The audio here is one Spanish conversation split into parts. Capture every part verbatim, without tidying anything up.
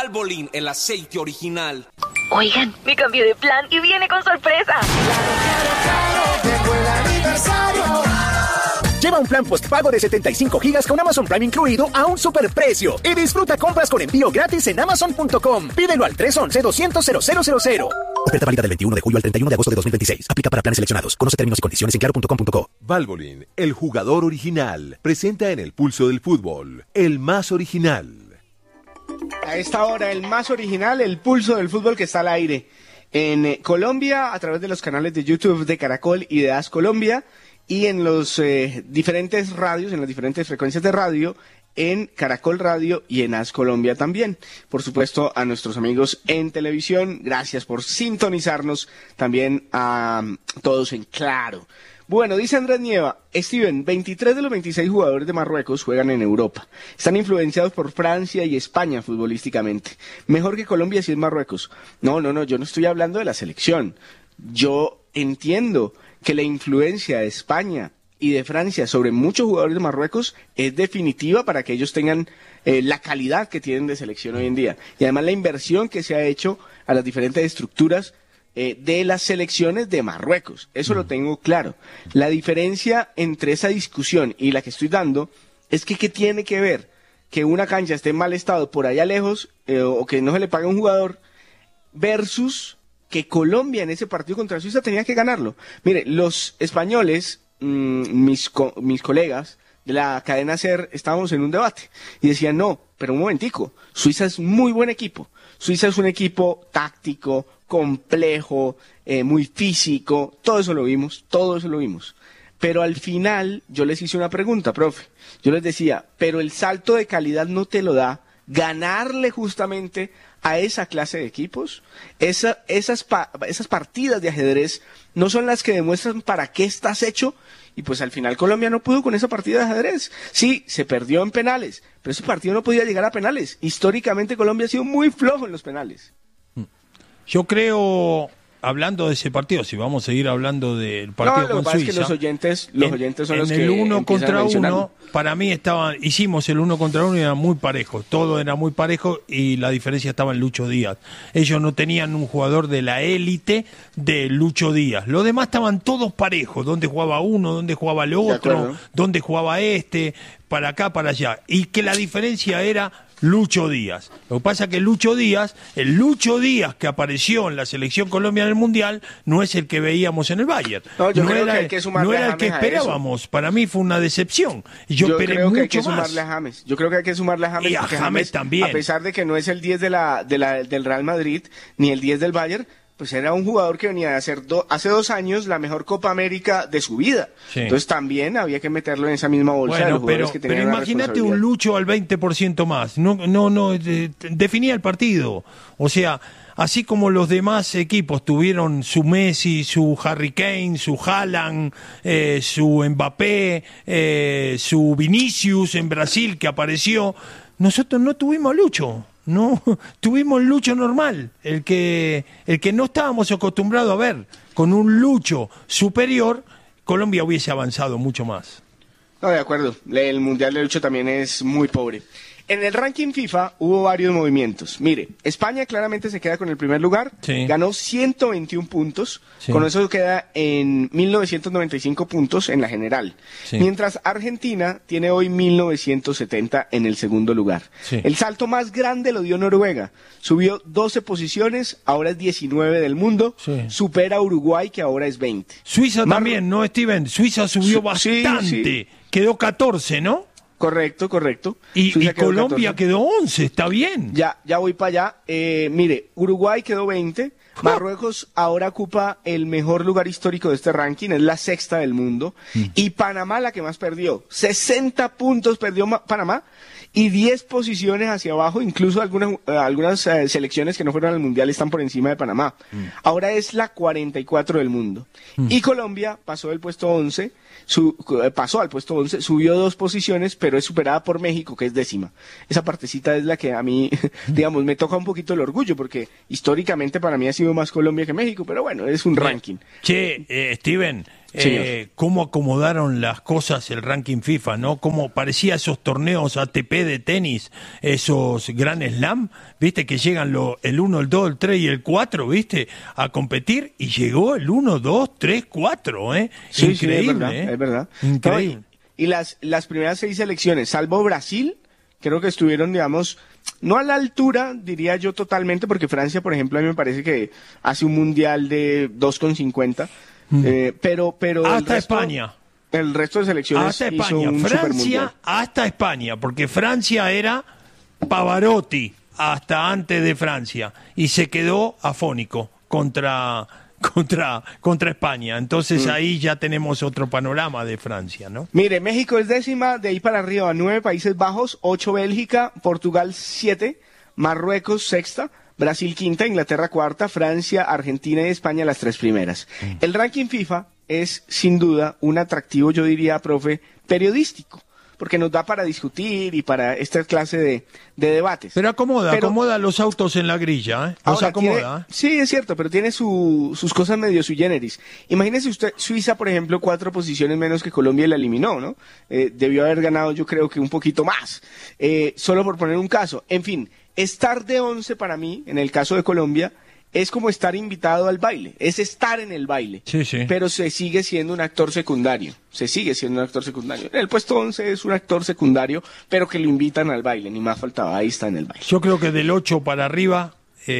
Valvoline, el aceite original. Oigan, me cambié de plan y viene con sorpresa. Claro, claro, claro, llegó el aniversario. Lleva un plan postpago de setenta y cinco gigas con Amazon Prime incluido a un superprecio y disfruta compras con envío gratis en amazon punto com. Pídelo al tres once, doscientos, cero cero cero cero. Oferta válida del veintiuno de julio al treinta y uno de agosto de dos mil veintiséis. Aplica para planes seleccionados. Conoce términos y condiciones en claro punto com punto co. Valvoline, el jugador original, presenta en el pulso del fútbol, el más original. A esta hora, el más original, el pulso del fútbol que está al aire. En eh, Colombia, a través de los canales de YouTube de Caracol y de A S Colombia, y en los eh, diferentes radios, en las diferentes frecuencias de radio, en Caracol Radio y en A S Colombia también. Por supuesto, a nuestros amigos en televisión, gracias por sintonizarnos, también a um, todos en Claro. Bueno, dice Andrés Nieva, Steven, veintitrés de los veintiséis jugadores de Marruecos juegan en Europa. Están influenciados por Francia y España futbolísticamente. Mejor que Colombia si es Marruecos. No, no, no, yo no estoy hablando de la selección. Yo entiendo que la influencia de España y de Francia sobre muchos jugadores de Marruecos es definitiva para que ellos tengan eh, la calidad que tienen de selección hoy en día. Y además la inversión que se ha hecho a las diferentes estructuras eh, de las selecciones de Marruecos. Eso lo tengo claro. La diferencia entre esa discusión y la que estoy dando es que ¿qué tiene que ver que una cancha esté en mal estado por allá lejos eh, o que no se le pague a un jugador versus que Colombia en ese partido contra Suiza tenía que ganarlo? Mire, los españoles, mmm, mis, co mis colegas de la cadena SER, estábamos en un debate y decían, no, pero un momentico, Suiza es muy buen equipo. Suiza es un equipo táctico, complejo, eh, muy físico, todo eso lo vimos, todo eso lo vimos. Pero al final yo les hice una pregunta, profe. Yo les decía, pero el salto de calidad no te lo da ganarle justamente a esa clase de equipos. Esa, esas, pa esas partidas de ajedrez no son las que demuestran para qué estás hecho. Y pues al final Colombia no pudo con esa partida de ajedrez. Sí, se perdió en penales, pero ese partido no podía llegar a penales. Históricamente Colombia ha sido muy flojo en los penales. Yo creo, hablando de ese partido, si vamos a seguir hablando del partido no, con Suiza, es que los oyentes, los en, oyentes son en los el que uno contra a uno, para mí estaban, hicimos el uno contra uno y era muy parejo, todo era muy parejo y la diferencia estaba en Lucho Díaz. Ellos no tenían un jugador de la élite de Lucho Díaz, los demás estaban todos parejos, donde jugaba uno, donde jugaba el otro, donde jugaba este, para acá, para allá, y que la diferencia era Lucho Díaz. Lo que pasa es que Lucho Díaz, el Lucho Díaz que apareció en la selección colombiana en el Mundial, no es el que veíamos en el Bayern. No, yo no creo era, que hay que sumarle no era el a que James a esperábamos. Para mí fue una decepción. Y yo, yo esperé creo que hay mucho que más. sumarle a James. Yo creo que hay que sumarle a James. Y a porque James también. A pesar de que no es el diez de la, de la, del Real Madrid, ni el diez del Bayern, pues era un jugador que venía de hacer do, hace dos años la mejor Copa América de su vida. Sí. Entonces también había que meterlo en esa misma bolsa bueno, de los jugadores pero, que tenían pero la imagínate un Lucho al veinte por ciento más. No, no, no, de, definía el partido. O sea, así como los demás equipos tuvieron su Messi, su Harry Kane, su Haaland, eh, su Mbappé, eh, su Vinicius en Brasil que apareció, nosotros no tuvimos a Lucho. No, tuvimos el Lucho normal, el que, el que no estábamos acostumbrados a ver. Con un Lucho superior, Colombia hubiese avanzado mucho más. No, de acuerdo, el Mundial de Lucho también es muy pobre. En el ranking FIFA hubo varios movimientos. Mire, España claramente se queda con el primer lugar, sí. Ganó ciento veintiún puntos, sí. Con eso queda en mil novecientos noventa y cinco puntos en la general. Sí. Mientras Argentina tiene hoy mil novecientos setenta en el segundo lugar. Sí. El salto más grande lo dio Noruega, subió doce posiciones, ahora es diecinueve del mundo, sí. Supera a Uruguay que ahora es veinte. Suiza Mar también, ¿no, Steven? Suiza subió Su bastante, sí, sí. Quedó catorce, ¿no? Correcto, correcto. Y, y Colombia catorce. Quedó once, está bien. Ya, ya voy para allá. Eh, mire, Uruguay quedó veinte. Marruecos ahora ocupa el mejor lugar histórico de este ranking, es la sexta del mundo. Mm. Y Panamá la que más perdió. sesenta puntos perdió Panamá y diez posiciones hacia abajo. Incluso algunas, eh, algunas eh, selecciones que no fueron al Mundial están por encima de Panamá. Mm. Ahora es la cuarenta y cuatro del mundo. Mm. Y Colombia pasó del puesto once. Su, pasó al puesto once, subió dos posiciones, pero es superada por México, que es décima. Esa partecita es la que a mí, digamos, me toca un poquito el orgullo, porque históricamente para mí ha sido más Colombia que México, pero bueno, es un ranking. Che, eh, Steven, Eh, cómo acomodaron las cosas el ranking FIFA, ¿no? Cómo parecía esos torneos A T P de tenis, esos Grand Slam, ¿viste? Que llegan lo, el uno, el dos, el tres y el cuatro, ¿viste? A competir, y llegó el uno, dos, tres, cuatro, ¿eh? Sí, Increíble, sí, es verdad, ¿eh? es verdad. Increíble. No, y, y las, las primeras seis selecciones, salvo Brasil, creo que estuvieron, digamos, no a la altura, diría yo totalmente, porque Francia, por ejemplo, a mí me parece que hace un mundial de dos con cincuenta. Eh, pero, pero hasta el resto, España. El resto de selecciones hasta hizo España. un Francia hasta España, porque Francia era Pavarotti hasta antes de Francia y se quedó afónico contra contra contra España. Entonces mm. ahí ya tenemos otro panorama de Francia, ¿no? Mire, México es décima, de ahí para arriba nueve Países Bajos, ocho Bélgica, Portugal siete, Marruecos sexta, Brasil quinta, Inglaterra cuarta, Francia, Argentina y España las tres primeras. Mm. El ranking FIFA es sin duda un atractivo, yo diría, profe, periodístico, porque nos da para discutir y para esta clase de, de debates. Pero acomoda, pero, acomoda los autos en la grilla, ¿eh? Los acomoda. Tiene, ¿eh? Sí, es cierto, pero tiene su, sus cosas medio sui generis. Imagínese usted, Suiza, por ejemplo, cuatro posiciones menos que Colombia y la eliminó, ¿no? Eh, debió haber ganado, yo creo que un poquito más, eh, solo por poner un caso. En fin, estar de once para mí, en el caso de Colombia, es como estar invitado al baile, es estar en el baile, sí, sí. Pero se sigue siendo un actor secundario, se sigue siendo un actor secundario. El puesto once es un actor secundario, pero que lo invitan al baile, ni más faltaba, ahí está en el baile. Yo creo que del ocho para arriba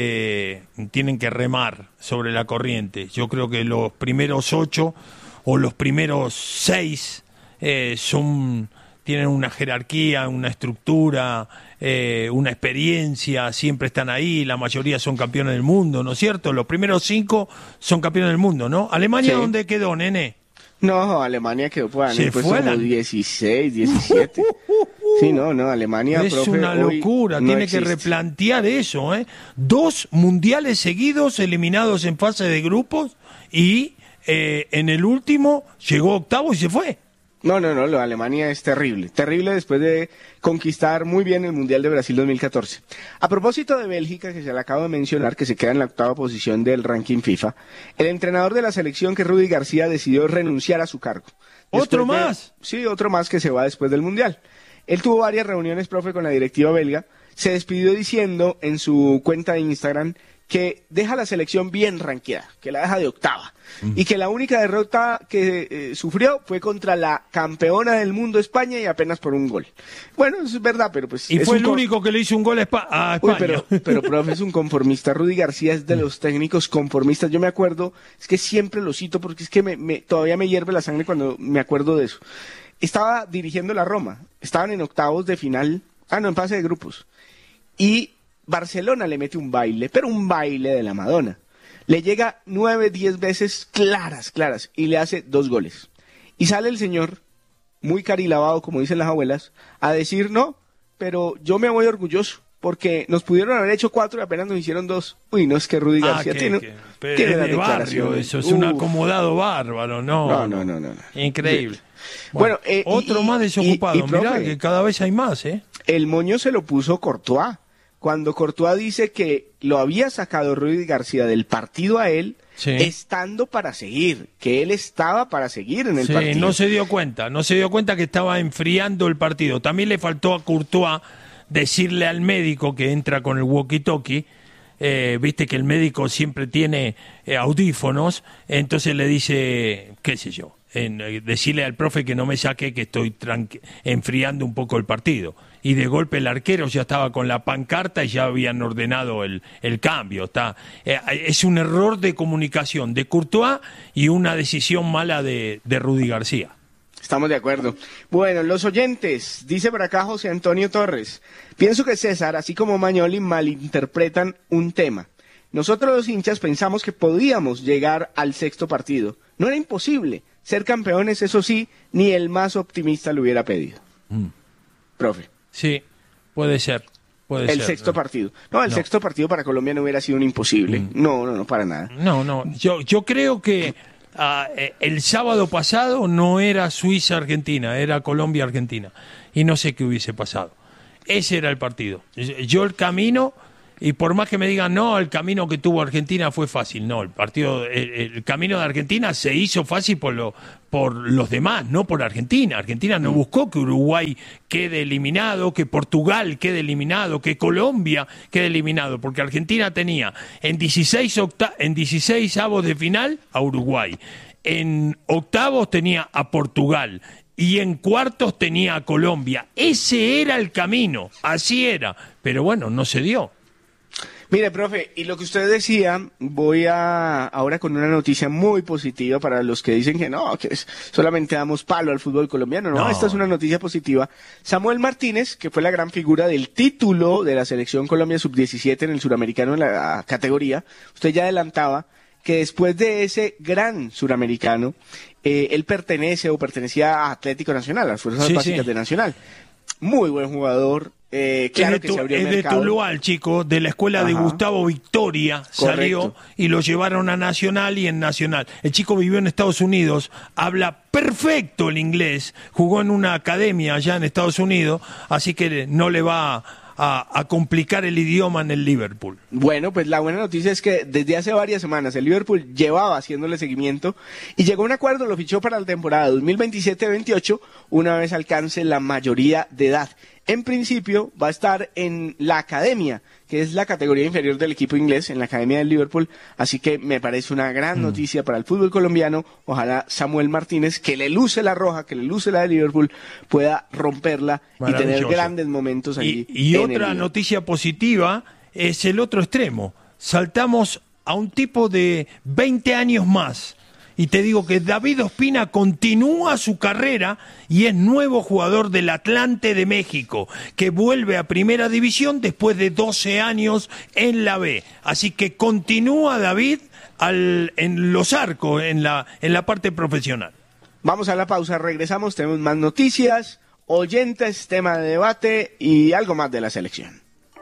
eh, tienen que remar sobre la corriente. Yo creo que los primeros ocho o los primeros seis eh, son... tienen una jerarquía, una estructura, eh, una experiencia, siempre están ahí, la mayoría son campeones del mundo, ¿no es cierto? Los primeros cinco son campeones del mundo, ¿no? ¿Alemania sí. dónde quedó, nene? No, Alemania quedó por Se fue como dieciséis, diecisiete. Sí, no, no, Alemania, es profe, una locura, no tiene existe. que replantear eso, ¿eh? Dos mundiales seguidos eliminados en fase de grupos y eh, en el último llegó octavo y se fue. No, no, no, lo de Alemania es terrible, terrible después de conquistar muy bien el Mundial de Brasil dos mil catorce. A propósito de Bélgica, que se le acabo de mencionar, que se queda en la octava posición del ranking FIFA, el entrenador de la selección, que es Rudy García, decidió renunciar a su cargo. ¿Otro Después más? De, sí, otro más que se va después del Mundial. Él tuvo varias reuniones, profe, con la directiva belga, se despidió diciendo en su cuenta de Instagram que deja la selección bien ranqueada, que la deja de octava, mm. y que la única derrota que eh, sufrió fue contra la campeona del mundo España y apenas por un gol. Bueno, eso es verdad, pero pues... Y es fue el con... único que le hizo un gol a, Espa a España. Uy, pero, pero, profe, es un conformista. Rudy García es de los técnicos conformistas. Yo me acuerdo, es que siempre lo cito porque es que me, me, todavía me hierve la sangre cuando me acuerdo de eso. Estaba dirigiendo la Roma, estaban en octavos de final, ah, no, en fase de grupos, y Barcelona le mete un baile, pero un baile de la Madonna. Le llega nueve, diez veces claras, claras, y le hace dos goles. Y sale el señor, muy carilavado, como dicen las abuelas, a decir, no, pero yo me voy orgulloso, porque nos pudieron haber hecho cuatro y apenas nos hicieron dos. Uy, no, es que Rudy ah, García que, tiene, que, tiene de las barrio, declaraciones. eso es Uf. un acomodado bárbaro, no. No, no, no, no. no. Increíble. Bueno, bueno eh, otro y, más desocupado, y, y, mirá profe, que cada vez hay más, ¿eh? El moño se lo puso Courtois. Cuando Courtois dice que lo había sacado Rudy García del partido a él, sí. estando para seguir, que él estaba para seguir en el sí, partido. No se dio cuenta, no se dio cuenta que estaba enfriando el partido. También le faltó a Courtois decirle al médico que entra con el walkie-talkie, eh, viste que el médico siempre tiene eh, audífonos, entonces le dice, qué sé yo, en, eh, decirle al profe que no me saque, que estoy enfriando un poco el partido. Y de golpe el arquero ya estaba con la pancarta y ya habían ordenado el, el cambio. Está, eh, es un error de comunicación de Courtois y una decisión mala de, de Rudy García. Estamos de acuerdo. Bueno, los oyentes, dice por acá José Antonio Torres, pienso que César, así como Mañoli, malinterpretan un tema. Nosotros los hinchas pensamos que podíamos llegar al sexto partido. No era imposible. Ser campeones, eso sí, ni el más optimista lo hubiera pedido. Mm. Profe. Sí, puede ser. Puede el ser, sexto no. partido. No, el no. sexto partido para Colombia no hubiera sido un imposible. Mm. No, no, no, para nada. No, no. Yo, yo creo que uh, el sábado pasado no era Suiza-Argentina, era Colombia-Argentina. Y no sé qué hubiese pasado. Ese era el partido. Yo el camino Y por más que me digan, no, el camino que tuvo Argentina fue fácil. No, el partido, el, el camino de Argentina se hizo fácil por, lo, por los demás, no por Argentina. Argentina no buscó que Uruguay quede eliminado, que Portugal quede eliminado, que Colombia quede eliminado, porque Argentina tenía en dieciséis, octa- en dieciséis avos de final a Uruguay, en octavos tenía a Portugal y en cuartos tenía a Colombia. Ese era el camino, así era, pero bueno, no se dio. Mire, profe, y lo que usted decía, voy a ahora con una noticia muy positiva para los que dicen que no, que es, solamente damos palo al fútbol colombiano. No, no, esta es una noticia positiva. Samuel Martínez, que fue la gran figura del título de la Selección Colombia sub diecisiete en el suramericano en la categoría, usted ya adelantaba que después de ese gran suramericano, eh, él pertenece o pertenecía a Atlético Nacional, a las fuerzas sí, básicas sí. de Nacional. Muy buen jugador. Eh, claro es de, que se abrió el es de mercado. Tuluá, el chico, de la escuela Ajá. de Gustavo Victoria, salió Correcto. Y lo llevaron a Nacional y en Nacional. El chico vivió en Estados Unidos, habla perfecto el inglés, jugó en una academia allá en Estados Unidos, así que no le va a, a complicar el idioma en el Liverpool. Bueno, pues la buena noticia es que desde hace varias semanas el Liverpool llevaba haciéndole seguimiento y llegó a un acuerdo, lo fichó para la temporada dos mil veintisiete veintiocho una vez alcance la mayoría de edad. En principio va a estar en la academia, que es la categoría inferior del equipo inglés, en la academia del Liverpool, así que me parece una gran mm. noticia para el fútbol colombiano. Ojalá Samuel Martínez, que le luce la roja, que le luce la de Liverpool, pueda romperla y tener grandes momentos allí. Y, y otra noticia positiva es el otro extremo. Saltamos a un tipo de veinte años más. Y te digo que David Ospina continúa su carrera y es nuevo jugador del Atlante de México, que vuelve a Primera División después de doce años en la B. Así que continúa David al, en los arcos, en la, en la parte profesional. Vamos a la pausa, regresamos, tenemos más noticias, oyentes, tema de debate y algo más de la selección.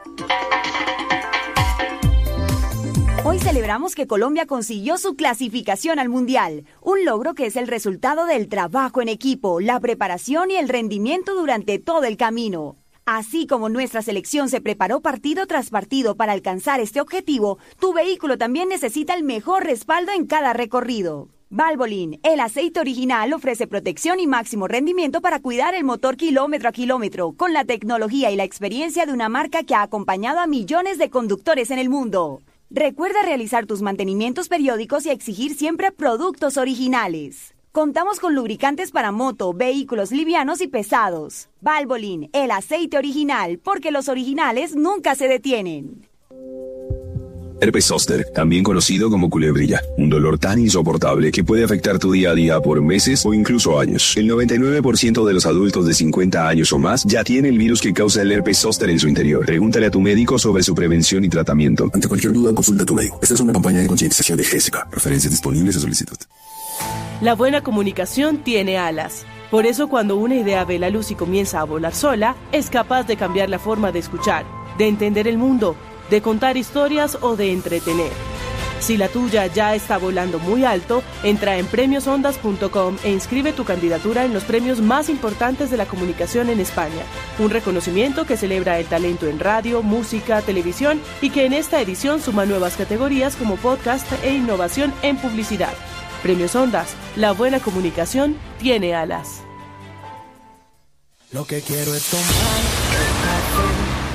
Hoy celebramos que Colombia consiguió su clasificación al Mundial, un logro que es el resultado del trabajo en equipo, la preparación y el rendimiento durante todo el camino. Así como nuestra selección se preparó partido tras partido para alcanzar este objetivo, tu vehículo también necesita el mejor respaldo en cada recorrido. Valvoline, el aceite original, ofrece protección y máximo rendimiento para cuidar el motor kilómetro a kilómetro, con la tecnología y la experiencia de una marca que ha acompañado a millones de conductores en el mundo. Recuerda realizar tus mantenimientos periódicos y exigir siempre productos originales. Contamos con lubricantes para moto, vehículos livianos y pesados. Valvoline, el aceite original, porque los originales nunca se detienen. Herpes zóster, también conocido como culebrilla, un dolor tan insoportable que puede afectar tu día a día por meses o incluso años. El noventa y nueve por ciento de los adultos de cincuenta años o más ya tiene el virus que causa el herpes zóster en su interior. Pregúntale a tu médico sobre su prevención y tratamiento. Ante cualquier duda, consulta a tu médico. Esta es una campaña de concientización de Gésica. Referencias disponibles a solicitud. La buena comunicación tiene alas. Por eso, cuando una idea ve la luz y comienza a volar sola, es capaz de cambiar la forma de escuchar, de entender el mundo, de contar historias o de entretener. Si la tuya ya está volando muy alto, entra en premios ondas punto com e inscribe tu candidatura en los premios más importantes de la comunicación en España. Un reconocimiento que celebra el talento en radio, música, televisión y que en esta edición suma nuevas categorías como podcast e innovación en publicidad. Premios Ondas, la buena comunicación tiene alas. Lo que quiero es tomar